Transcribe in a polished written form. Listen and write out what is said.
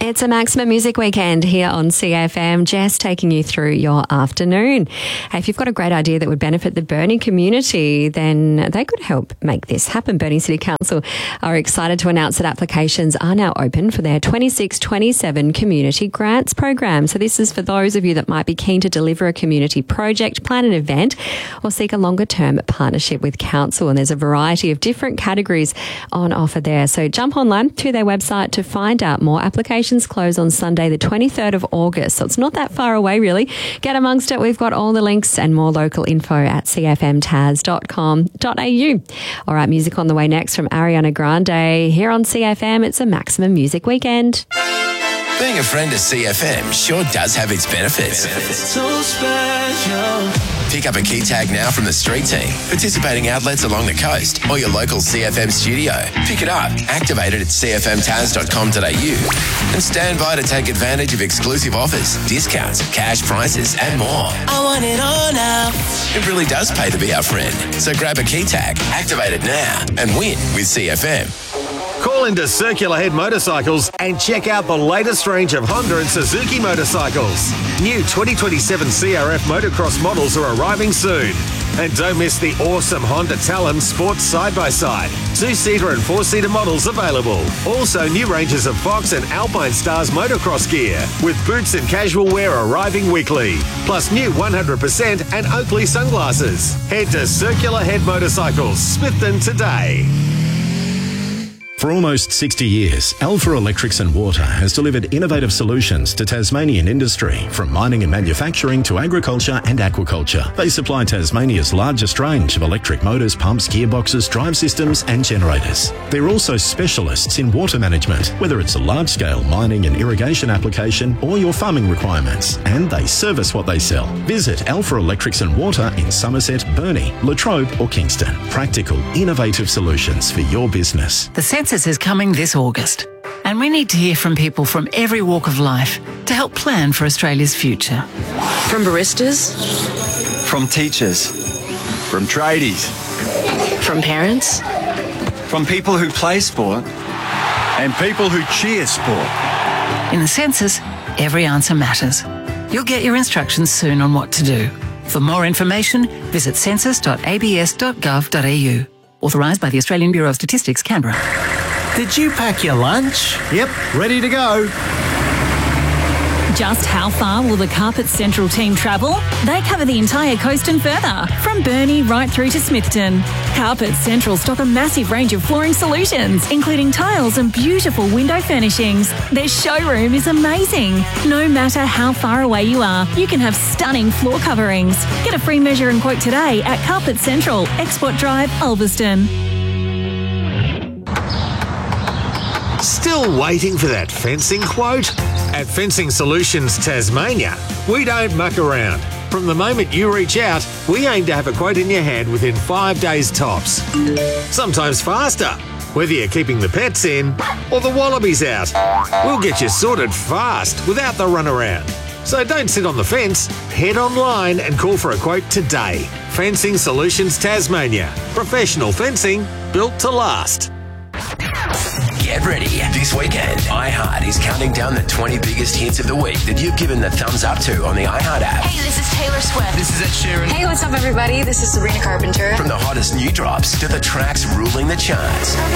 It's a Maximum Music Weekend here on CFM. Jess taking you through your afternoon. Hey, if you've got a great idea that would benefit the Burnie community, then they could help make this happen. Burnie City Council are excited to announce that applications are now open for their 26-27 Community Grants program. So this is for those of you that might be keen to deliver a community project, plan an event, or seek a longer-term partnership with council. And there's a variety of different categories on offer there. So jump online to their website to find out more. Applications close on Sunday, the 23rd of August. So it's not that far away, really. Get amongst it. We've got all the links and more local info at cfmtaz.com.au. All right, music on the way next from Ariana Grande. Here on CFM, it's a Maximum Music Weekend. Being a friend of CFM sure does have its benefits. So special. Pick up a key tag now from the street team, participating outlets along the coast, or your local CFM studio. Pick it up, activate it at cfmtaz.com.au, and stand by to take advantage of exclusive offers, discounts, cash prices, and more. I want it all now. It really does pay to be our friend. So grab a key tag, activate it now, and win with CFM. Call into Circular Head Motorcycles and check out the latest range of Honda and Suzuki motorcycles. New 2027 CRF motocross models are arriving soon. And don't miss the awesome Honda Talon Sports Side-by-Side. 2-seater and 4-seater models available. Also new ranges of Fox and Alpine Stars motocross gear, with boots and casual wear arriving weekly. Plus new 100% and Oakley sunglasses. Head to Circular Head Motorcycles, Smithton today. For almost 60 years, Alpha Electrics and Water has delivered innovative solutions to Tasmanian industry, from mining and manufacturing to agriculture and aquaculture. They supply Tasmania's largest range of electric motors, pumps, gearboxes, drive systems and generators. They're also specialists in water management, whether it's a large-scale mining and irrigation application or your farming requirements, and they service what they sell. Visit Alpha Electrics and Water in Somerset, Burnie, Latrobe or Kingston. Practical, innovative solutions for your business. The census is coming this August, and we need to hear from people from every walk of life to help plan for Australia's future. From baristas, from teachers, from tradies, from parents, from people who play sport, and people who cheer sport. In the census, every answer matters. You'll get your instructions soon on what to do. For more information, visit census.abs.gov.au. Authorised by the Australian Bureau of Statistics, Canberra. Did you pack your lunch? Yep, ready to go. Just how far will the Carpet Central team travel? They cover the entire coast and further, from Burnie right through to Smithton. Carpet Central stock a massive range of flooring solutions, including tiles and beautiful window furnishings. Their showroom is amazing. No matter how far away you are, you can have stunning floor coverings. Get a free measure and quote today at Carpet Central, Export Drive, Ulverston. Still waiting for that fencing quote? At Fencing Solutions Tasmania, we don't muck around. From the moment you reach out, we aim to have a quote in your hand within 5 days tops. Sometimes faster, whether you're keeping the pets in or the wallabies out. We'll get you sorted fast without the runaround. So don't sit on the fence, head online and call for a quote today. Fencing Solutions Tasmania. Professional fencing built to last. Get ready. This weekend, iHeart is counting down the 20 biggest hits of the week that you've given the thumbs up to on the iHeart app. Hey, this is Taylor Swift. This is Ed Sheeran. Hey, what's up, everybody? This is Sabrina Carpenter. From the hottest new drops to the tracks ruling the charts.